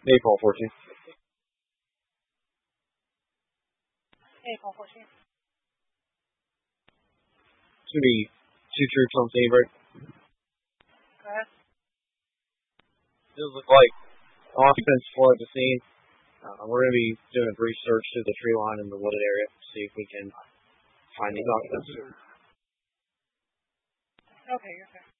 Mayfall 14. Mayfall 14. It's going to be 2 troops on scene break. Go ahead. Does look like occupants flood the scene. We're going to be doing a brief search through the tree line in the wooded area to see if we can find these occupants. Okay, you're fair.